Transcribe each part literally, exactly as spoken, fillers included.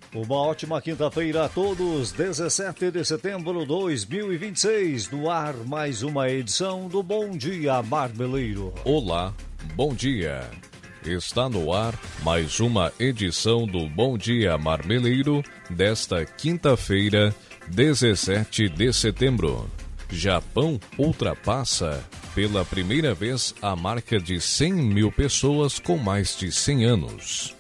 Uma ótima quinta-feira a todos, dezessete de setembro de dois mil e vinte e seis, no ar mais uma edição do Bom Dia Marmeleiro. Olá, bom dia. Está no ar mais uma edição do Bom Dia Marmeleiro desta quinta-feira, dezessete de setembro. Japão ultrapassa pela primeira vez a marca de cem mil pessoas com mais de cem anos.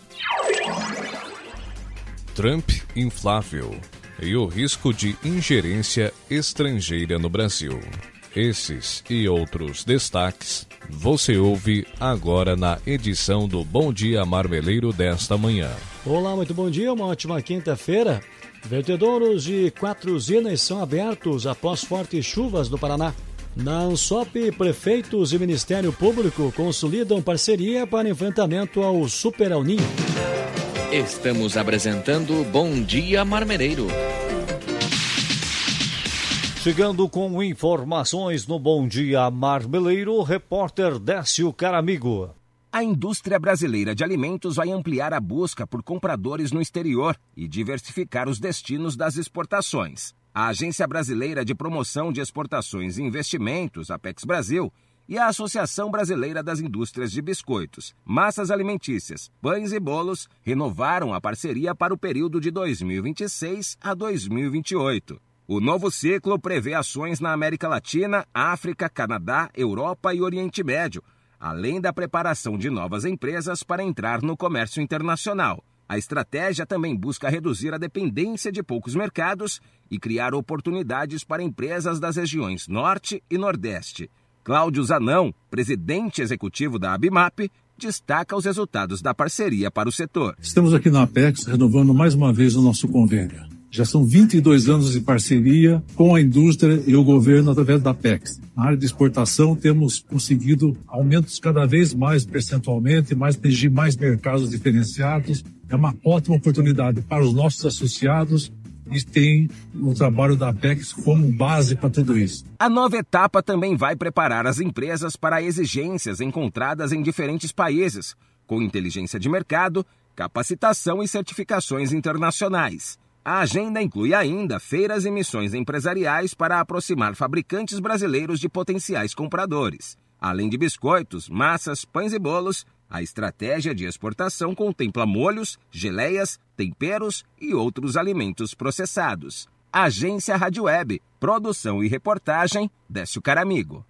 Trump inflável e o risco de ingerência estrangeira no Brasil. Esses e outros destaques você ouve agora na edição do Bom Dia Marmeleiro desta manhã. Olá, muito bom dia, uma ótima quinta-feira. Vertedouros de quatro usinas são abertos após fortes chuvas no Paraná. Na ANSOP, prefeitos e Ministério Público consolidam parceria para enfrentamento ao Super El Niño. Estamos apresentando Bom Dia Marmeleiro. Chegando com informações no Bom Dia Marmeleiro, repórter Décio Caramigo. A indústria brasileira de alimentos vai ampliar a busca por compradores no exterior e diversificar os destinos das exportações. A Agência Brasileira de Promoção de Exportações e Investimentos, Apex Brasil, e a Associação Brasileira das Indústrias de Biscoitos, Massas Alimentícias, Pães e Bolos renovaram a parceria para o período de dois mil e vinte e seis a dois mil e vinte e oito. O novo ciclo prevê ações na América Latina, África, Canadá, Europa e Oriente Médio, além da preparação de novas empresas para entrar no comércio internacional. A estratégia também busca reduzir a dependência de poucos mercados e criar oportunidades para empresas das regiões Norte e Nordeste. Cláudio Zanão, presidente executivo da Abimap, destaca os resultados da parceria para o setor. Estamos aqui na Apex renovando mais uma vez o nosso convênio. Já são vinte e dois anos de parceria com a indústria e o governo através da Apex. Na área de exportação temos conseguido aumentos cada vez mais percentualmente, mais atingir mais mercados diferenciados. É uma ótima oportunidade para os nossos associados e tem o trabalho da Apex como base para tudo isso. A nova etapa também vai preparar as empresas para exigências encontradas em diferentes países, com inteligência de mercado, capacitação e certificações internacionais. A agenda inclui ainda feiras e missões empresariais para aproximar fabricantes brasileiros de potenciais compradores. Além de biscoitos, massas, pães e bolos, a estratégia de exportação contempla molhos, geleias, temperos e outros alimentos processados. Agência Rádio Web, produção e reportagem, Décio Caramigo.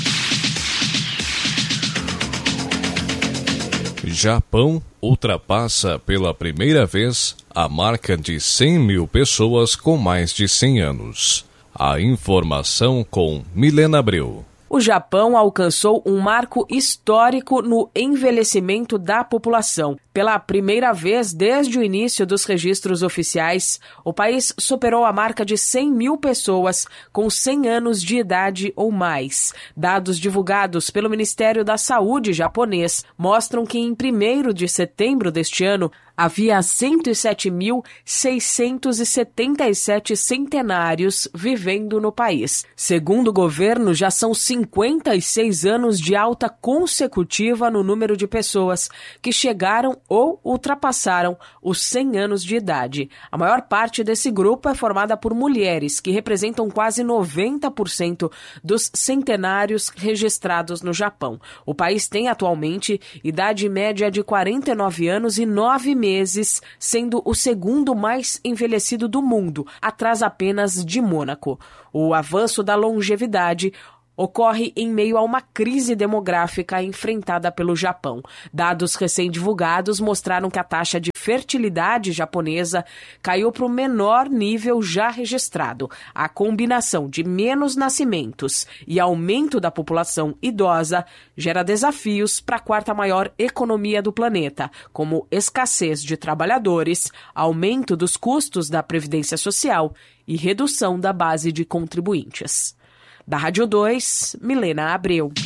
Japão ultrapassa pela primeira vez a marca de cem mil pessoas com mais de cem anos. A informação com Milena Abreu. O Japão alcançou um marco histórico no envelhecimento da população. Pela primeira vez desde o início dos registros oficiais, o país superou a marca de cem mil pessoas com cem anos de idade ou mais. Dados divulgados pelo Ministério da Saúde japonês mostram que em primeiro de setembro deste ano, havia cento e sete mil seiscentos e setenta e sete centenários vivendo no país. Segundo o governo, já são cinquenta e seis anos de alta consecutiva no número de pessoas que chegaram ou ultrapassaram os cem anos de idade. A maior parte desse grupo é formada por mulheres, que representam quase noventa por cento dos centenários registrados no Japão. O país tem atualmente idade média de quarenta e nove anos e nove meses, sendo o segundo mais envelhecido do mundo, atrás apenas de Mônaco. O avanço da longevidade ocorre em meio a uma crise demográfica enfrentada pelo Japão. Dados recém-divulgados mostraram que a taxa de fertilidade japonesa caiu para o menor nível já registrado. A combinação de menos nascimentos e aumento da população idosa gera desafios para a quarta maior economia do planeta, como escassez de trabalhadores, aumento dos custos da previdência social e redução da base de contribuintes. Da Rádio dois, Milena Abreu.